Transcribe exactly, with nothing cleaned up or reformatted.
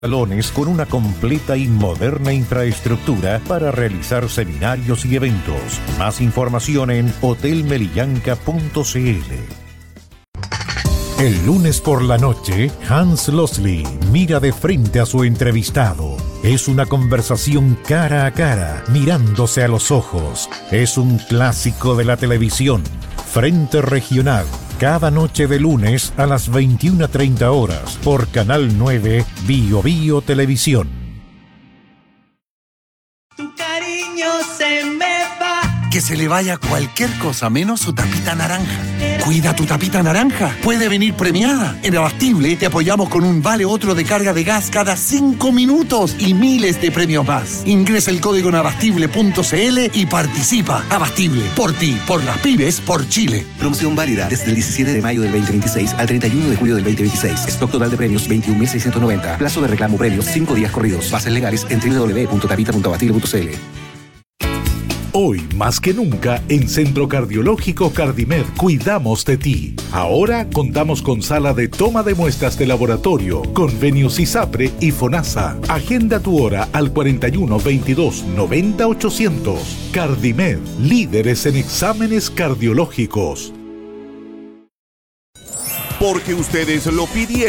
Salones con una completa y moderna infraestructura para realizar seminarios y eventos. Más información en hotel melillanca punto c l. El lunes por la noche, Hans Losley mira de frente a su entrevistado. Es una conversación cara a cara, mirándose a los ojos. Es un clásico de la televisión. Frente Regional. Cada noche de lunes a las veintiuna treinta horas por Canal nueve Bio Bio Televisión. Tu cariño se me va. Que se le vaya cualquier cosa menos su tapita naranja. Cuida tu tapita naranja. Puede venir premiada. En Abastible te apoyamos con un vale otro de carga de gas cada cinco minutos y miles de premios más. Ingresa el código en abastible punto c l y participa. Abastible. Por ti, por las pymes, por Chile. Promoción válida desde el diecisiete de mayo del veinte veintiséis al treinta y uno de julio del veinte veintiséis. Stock total de premios veintiún mil seiscientos noventa. Plazo de reclamo premios cinco días corridos. Bases legales en doble u doble u doble u punto tapita punto abastible punto c l. Hoy, más que nunca, en Centro Cardiológico Cardimed cuidamos de ti. Ahora contamos con sala de toma de muestras de laboratorio, convenios ISAPRE y FONASA. Agenda tu hora al cuarenta y uno, veintidós, noventa, ochocientos. Cardimed, líderes en exámenes cardiológicos. Porque ustedes lo pidieron.